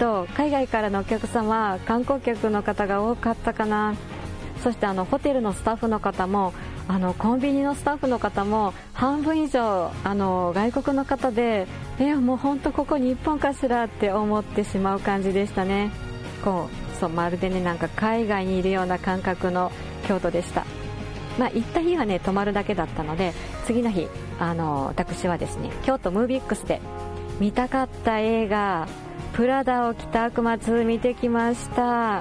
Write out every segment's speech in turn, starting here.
海外からのお客様、観光客の方が多かったかな。そしてホテルのスタッフの方もコンビニのスタッフの方も半分以上外国の方で、もう本当ここ日本かしらって思ってしまう感じでしたね。そうまるでね、なんか海外にいるような感覚の京都でした。行った日はね泊まるだけだったので、次の日私はですね、京都ムービックスで見たかった映画プラダを着た悪魔2見てきました。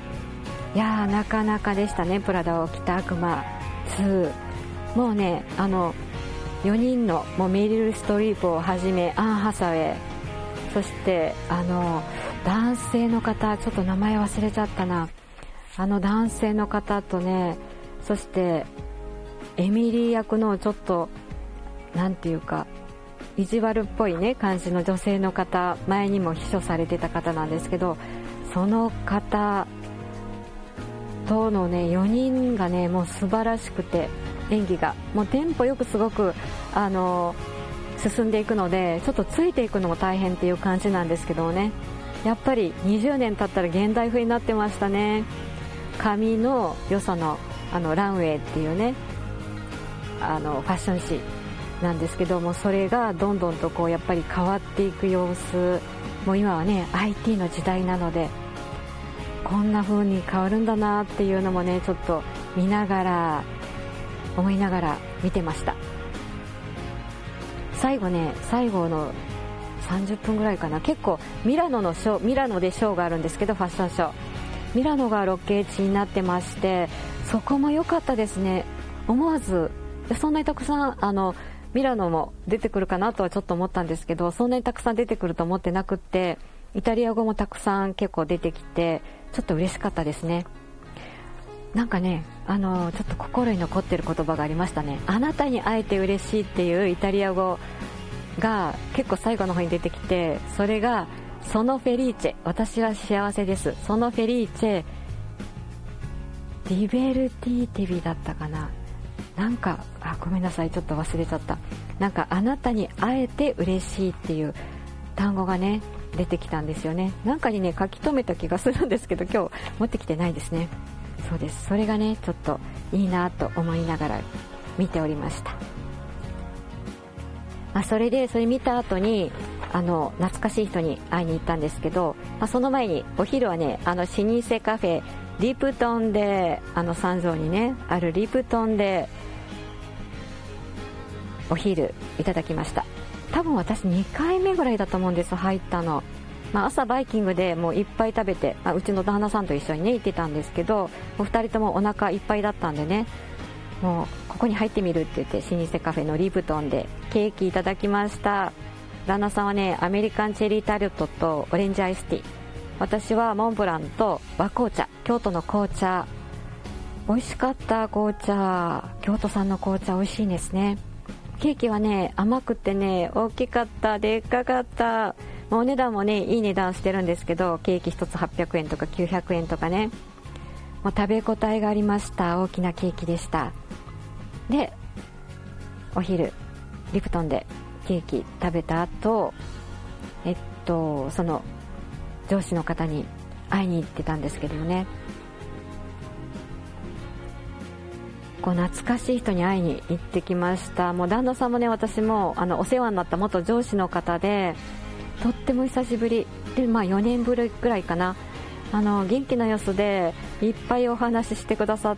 いやー、なかなかでしたね。プラダを着た悪魔2、もうね4人のもうメリル・ストリープをはじめアン・ハサウェイ、そして男性の方、ちょっと名前忘れちゃったな、男性の方とね、そしてエミリー役のちょっとなんていうか意地悪っぽいね感じの女性の方、前にも秘書されてた方なんですけど、その方とのね4人がねもう素晴らしくて、演技がもうテンポよくすごく進んでいくので、ちょっとついていくのも大変っていう感じなんですけどもね、やっぱり20年経ったら現代風になってましたね。髪の良さのランウェイっていうねファッション誌なんですけども、それがどんどんとやっぱり変わっていく様子、もう今はね IT の時代なのでこんな風に変わるんだなっていうのもね、ちょっと思いながら見てました。最後の30分ぐらいかな、結構ミラノでショーがあるんですけど、ファッションショーミラノがロケ地になってまして、そこも良かったですね。思わずそんなにたくさんミラノも出てくるかなとはちょっと思ったんですけど、そんなにたくさん出てくると思ってなくって、イタリア語もたくさん結構出てきてちょっと嬉しかったですね。なんかねちょっと心に残ってる言葉がありましたね。あなたに会えて嬉しいっていうイタリア語が結構最後の方に出てきて、それがソノフェリーチェ、私は幸せです、ソノフェリーチェディベルティティビだったかな、なんかごめんなさい、ちょっと忘れちゃった。なんかあなたに会えて嬉しいっていう単語がね出てきたんですよね。なんかにね書き留めた気がするんですけど、今日持ってきてないですね。そうです、それがねちょっといいなと思いながら見ておりました。それ見た後に懐かしい人に会いに行ったんですけど、その前にお昼はね老舗カフェリプトンで三条にねあるリプトンでお昼いただきました。多分私2回目ぐらいだと思うんです、入ったの。朝バイキングでもういっぱい食べて、うちの旦那さんと一緒にね行ってたんですけど、お二人ともお腹いっぱいだったんでね、もうここに入ってみるって言って老舗カフェのリプトンでケーキいただきました。旦那さんはねアメリカンチェリータルトとオレンジアイスティー、私はモンブランと和紅茶、京都の紅茶、美味しかった。紅茶、京都産の紅茶美味しいですね。ケーキはね甘くてね大きかった、でっかかった。お値段もねいい値段してるんですけど、ケーキ1つ800円とか900円とかね、もう食べ応えがありました。大きなケーキでした。でお昼リプトンでケーキ食べた後、その上司の方に会いに行ってたんですけどもね、懐かしい人に会いに行ってきました。もう旦那さんもね私もお世話になった元上司の方で、とっても久しぶりで、4年ぶりぐらいかな、元気な様子でいっぱいお話ししてくださって、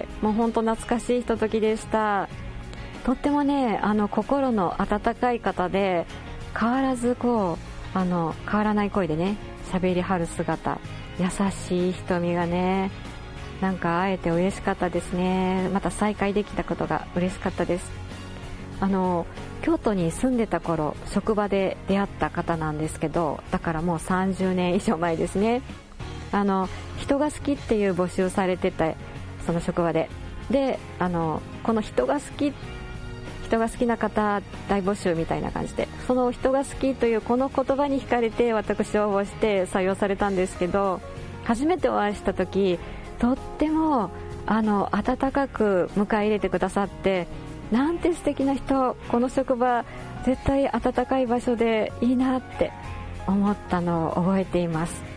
もう本当懐かしいひとときでした。とってもね心の温かい方で、変わらず変わらない声でね喋りはる姿、優しい瞳がね、なんか会えて嬉しかったですね。また再会できたことが嬉しかったです。京都に住んでた頃職場で出会った方なんですけど、だからもう30年以上前ですね。人が好きっていう募集されてたその職場で、この人が好きな方大募集みたいな感じで、その人が好きというこの言葉に惹かれて私応募して採用されたんですけど、初めてお会いした時とっても温かく迎え入れてくださって、なんて素敵な人、この職場絶対温かい場所でいいなって思ったのを覚えています。